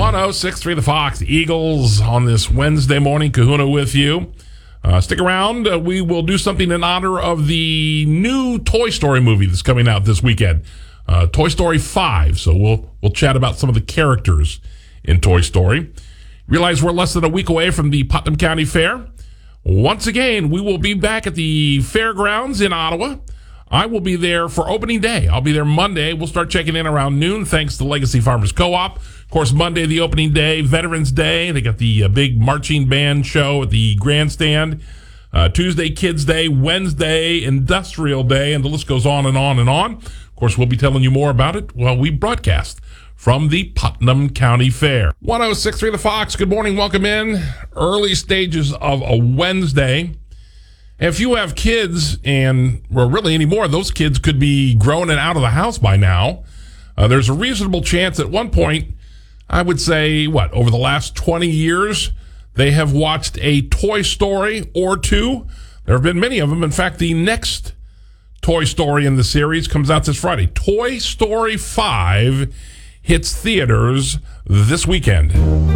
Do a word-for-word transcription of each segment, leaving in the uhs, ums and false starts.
one oh six point three The Fox, Eagles on this Wednesday morning. Kahuna with you. Uh, stick around. Uh, we will do something in honor of the new Toy Story movie that's coming out this weekend. Uh, Toy Story five. So we'll we'll chat about some of the characters in Toy Story. Realize we're less than a week away from the Putnam County Fair. Once again, we will be back at the fairgrounds in Ottawa. I will be there for opening day. I'll be there Monday. We'll start checking in around noon thanks to Legacy Farmers Co-op. Of course, Monday, the opening day, Veterans Day. They got the uh, big marching band show at the grandstand. Uh, Tuesday, Kids Day. Wednesday, Industrial Day. And the list goes on and on and on. Of course, we'll be telling you more about it while we broadcast from the Putnam County Fair. one oh six point three The Fox. Good morning. Welcome in. Early stages of a Wednesday. If you have kids, and well, really anymore, those kids could be grown and out of the house by now. Uh, there's a reasonable chance at one point, I would say, what, over the last twenty years, they have watched a Toy Story or two. There have been many of them. In fact, the next Toy Story in the series comes out this Friday. Toy Story five hits theaters this weekend.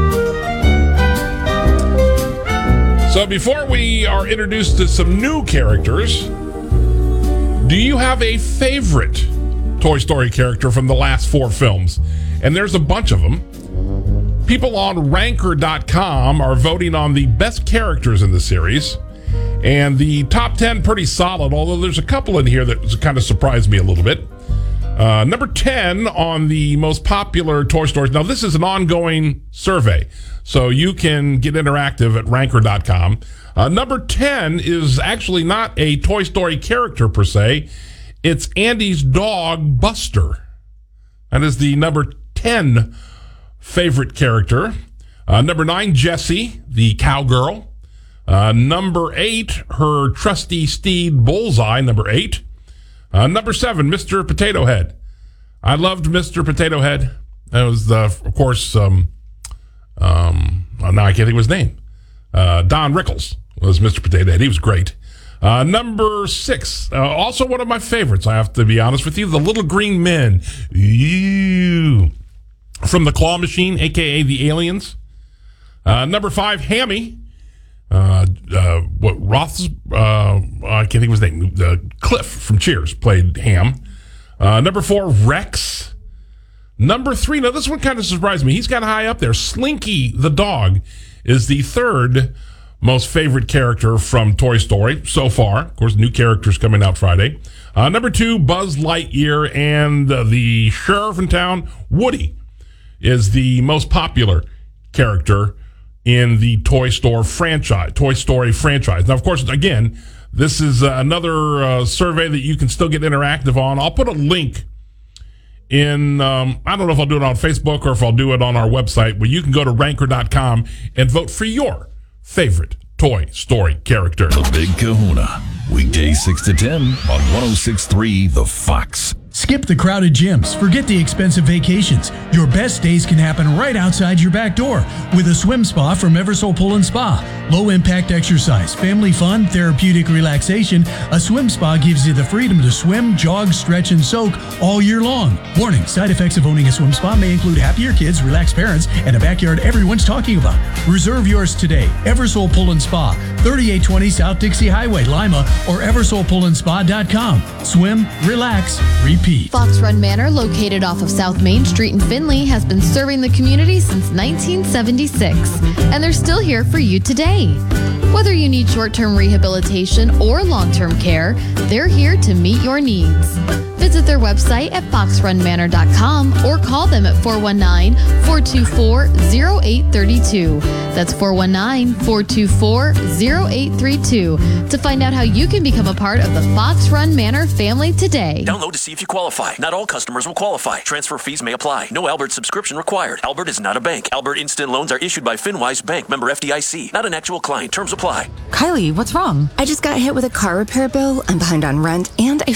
So before we are introduced to some new characters, do you have a favorite Toy Story character from the last four films? And there's a bunch of them. People on ranker dot com are voting on the best characters in the series. And the top ten pretty solid, although there's a couple in here that kind of surprised me a little bit. Uh, number ten on the most popular Toy Stories. Now, this is an ongoing survey, so you can get interactive at ranker dot com. Uh, number ten is actually not a Toy Story character per se. It's Andy's dog, Buster. That is the number ten favorite character. Uh, number nine, Jessie, the cowgirl. Uh, number eight, her trusty steed, Bullseye, number eight. Uh, number seven, Mister Potato Head. I loved Mister Potato Head. That was, uh, of course, um, um, oh, now I can't think of his name. Uh, Don Rickles was Mister Potato Head. He was great. Uh, number six, uh, also one of my favorites, I have to be honest with you, the Little Green Men. Ew. From the Claw Machine, a k a the Aliens. Uh, number five, Hammy. Uh, uh, what Roth's, uh, I can't think of his name. Uh, Cliff from Cheers played Ham. Uh, number four, Rex. Number three, now this one kind of surprised me. He's got high up there. Slinky the dog is the third most favorite character from Toy Story so far. Of course, new characters coming out Friday. Uh, number two, Buzz Lightyear, and uh, the sheriff in town, Woody, is the most popular character in the Toy Story franchise, Toy Story franchise. Now, of course, again, this is uh, another uh, survey that you can still get interactive on. I'll put a link in, um, I don't know if I'll do it on Facebook or if I'll do it on our website, where you can go to ranker dot com and vote for your favorite Toy Story character. The Big Kahuna, weekdays six to ten on one oh six point three The Fox. Skip the crowded gyms. Forget the expensive vacations. Your best days can happen right outside your back door with a swim spa from Eversole Pool and Spa. Low-impact exercise, family fun, therapeutic relaxation. A swim spa gives you the freedom to swim, jog, stretch, and soak all year long. Warning, side effects of owning a swim spa may include happier kids, relaxed parents, and a backyard everyone's talking about. Reserve yours today. Eversole Pool and Spa, thirty-eight twenty South Dixie Highway, Lima, or eversole pool and spa dot com. Swim, relax, repeat. Fox Run Manor, located off of South Main Street in Findlay, has been serving the community since nineteen seventy-six, and they're still here for you today. Whether you need short-term rehabilitation or long-term care, they're here to meet your needs. Visit their website at fox run manor dot com or call them at four one nine, four two four, zero eight three two. That's four one nine, four two four, zero eight three two to find out how you can become a part of the Fox Run Manor family today. Download to see if you qualify. Not all customers will qualify. Transfer fees may apply. No Albert subscription required. Albert is not a bank. Albert Instant Loans are issued by FinWise Bank, member F D I C. Not an actual client. Terms apply. Kylie, what's wrong? I just got hit with a car repair bill. I'm behind on rent, and I